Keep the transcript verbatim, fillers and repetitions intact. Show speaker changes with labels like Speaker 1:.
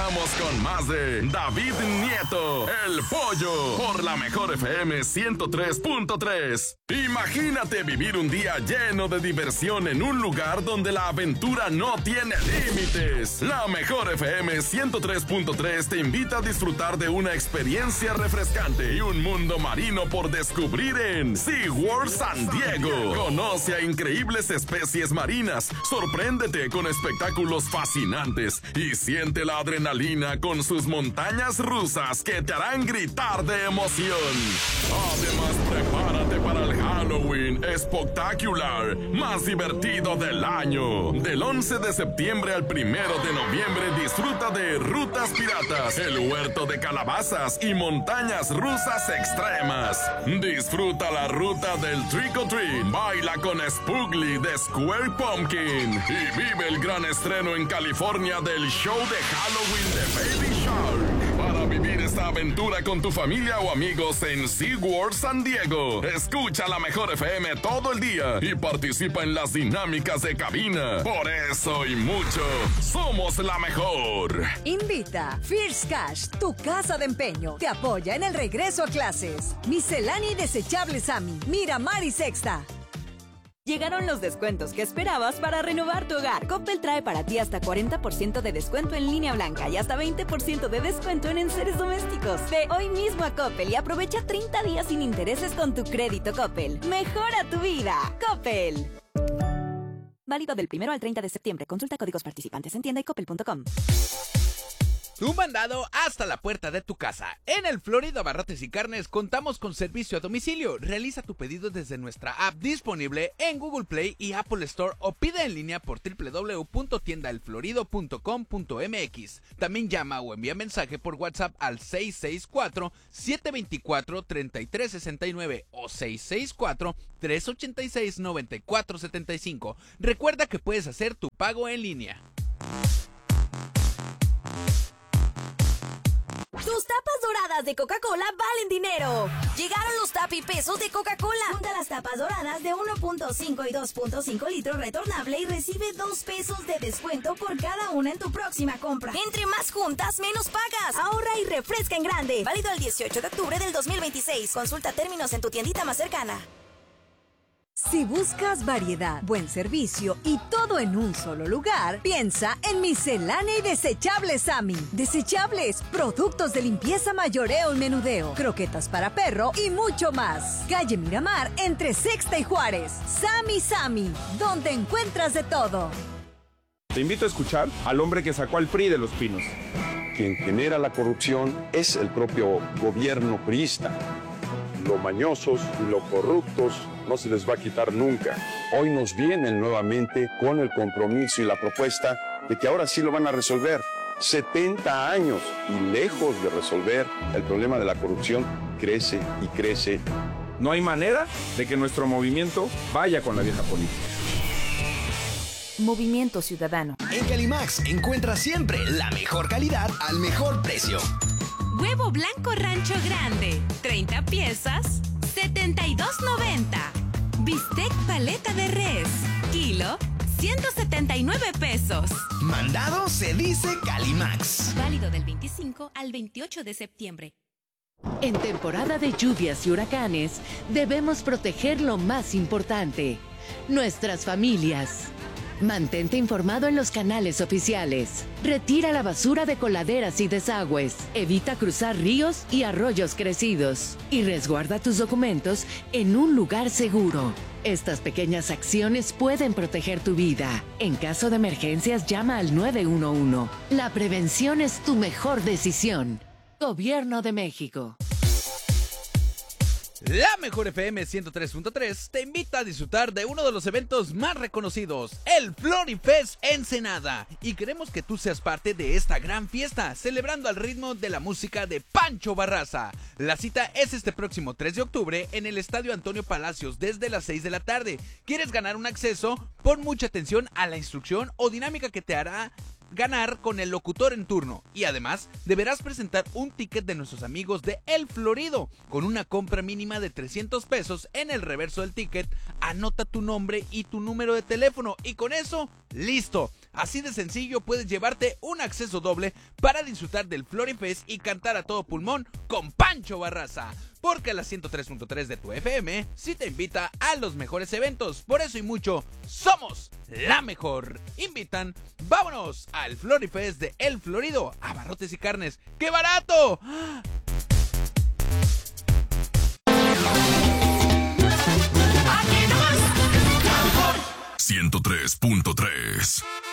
Speaker 1: regresamos con más de David Nieto, El Pollo, por la Mejor F M ciento tres punto tres. Imagínate vivir un día lleno de diversión en un lugar donde la aventura no tiene límites. La Mejor F M ciento tres punto tres te invita a disfrutar de una experiencia refrescante y un mundo marino por descubrir en SeaWorld San Diego. Conoce a increíbles especies marinas, sorpréndete con espectáculos fascinantes y siente la adrenalina con sus montañas rusas que te harán gritar de emoción. Además, prepárate para el Halloween Spectacular más divertido del año. Del once de septiembre al primero de noviembre disfruta de Rutas Piratas, el huerto de calabazas y montañas rusas extremas. Disfruta la ruta del Trick or Treat, baila con Spoogly de Square Pumpkin y vive el gran estreno en California del show de Halloween de Baby Shark. Para vivir esta aventura con tu familia o amigos en SeaWorld San Diego, escucha la Mejor F M todo el día y participa en las dinámicas de cabina. Por eso y mucho, somos la mejor.
Speaker 2: Invita First Cash, tu casa de empeño. Te apoya en el regreso a clases. Miscelánea y desechables Sammy, Miramar y Sexta.
Speaker 3: Llegaron los descuentos que esperabas para renovar tu hogar. Coppel trae para ti hasta cuarenta por ciento de descuento en línea blanca y hasta veinte por ciento de descuento en enseres domésticos. Ve hoy mismo a Coppel y aprovecha treinta días sin intereses con tu crédito Coppel. Mejora tu vida. Coppel. Válido del primero al treinta de septiembre. Consulta códigos participantes en tienda y coppel punto com.
Speaker 4: Tu mandado hasta la puerta de tu casa. En el Florido Abarrotes y Carnes contamos con servicio a domicilio. Realiza tu pedido desde nuestra app disponible en Google Play y Apple Store o pide en línea por doble u doble u doble u punto tienda el florido punto com punto m x. También llama o envía mensaje por WhatsApp al seis seis cuatro, siete dos cuatro, tres tres seis nueve o seis seis cuatro, tres ocho seis, nueve cuatro siete cinco. Recuerda que puedes hacer tu pago en línea.
Speaker 3: Tus tapas doradas de Coca-Cola valen dinero. Llegaron los tapipesos de Coca-Cola. Junta las tapas doradas de uno punto cinco y dos punto cinco litros retornable y recibe dos pesos de descuento por cada una en tu próxima compra. Entre más juntas, menos pagas. Ahorra y refresca en grande. Válido el dieciocho de octubre del dos mil veintiséis. Consulta términos en tu tiendita más cercana.
Speaker 2: Si buscas variedad, buen servicio y todo en un solo lugar, piensa en Miscelánea y Desechables Sammy. Desechables, productos de limpieza, mayoreo y menudeo, croquetas para perro y mucho más. Calle Miramar, entre Sexta y Juárez. Sammy Sammy, donde encuentras de todo.
Speaker 5: Te invito a escuchar al hombre que sacó al P R I de Los Pinos.
Speaker 6: Quien genera la corrupción es el propio gobierno priista. Los mañosos y los corruptos no se les va a quitar nunca. Hoy nos vienen nuevamente con el compromiso y la propuesta de que ahora sí lo van a resolver. setenta años y lejos de resolver el problema de la corrupción, crece y crece.
Speaker 5: No hay manera de que nuestro movimiento vaya con la vieja política.
Speaker 3: Movimiento Ciudadano.
Speaker 7: En Calimax encuentra siempre la mejor calidad al mejor precio.
Speaker 8: Huevo blanco rancho grande, treinta piezas, setenta y dos noventa. Bistec paleta de res, kilo, ciento setenta y nueve pesos.
Speaker 7: Mandado se dice Calimax.
Speaker 8: Válido del veinticinco al veintiocho de septiembre.
Speaker 9: En temporada de lluvias y huracanes, debemos proteger lo más importante, nuestras familias. Mantente informado en los canales oficiales. Retira la basura de coladeras y desagües. Evita cruzar ríos y arroyos crecidos. Y resguarda tus documentos en un lugar seguro. Estas pequeñas acciones pueden proteger tu vida. En caso de emergencias, llama al nueve uno uno. La prevención es tu mejor decisión. Gobierno de México.
Speaker 4: La Mejor F M ciento tres punto tres te invita a disfrutar de uno de los eventos más reconocidos, el Florifest Ensenada. Y queremos que tú seas parte de esta gran fiesta, celebrando al ritmo de la música de Pancho Barraza. La cita es este próximo tres de octubre en el Estadio Antonio Palacios desde las seis de la tarde. ¿Quieres ganar un acceso? Pon mucha atención a la instrucción o dinámica que te hará ganar con el locutor en turno, y además deberás presentar un ticket de nuestros amigos de El Florido. Con una compra mínima de trescientos pesos en el reverso del ticket, anota tu nombre y tu número de teléfono y con eso, ¡listo! Así de sencillo puedes llevarte un acceso doble para disfrutar del Florifest y cantar a todo pulmón con Pancho Barraza. Porque la ciento tres punto tres de tu F M sí te invita a los mejores eventos. Por eso y mucho, somos la mejor. Invitan, vámonos al Florifest de El Florido, Abarrotes y Carnes. ¡Qué barato!
Speaker 1: ciento tres punto tres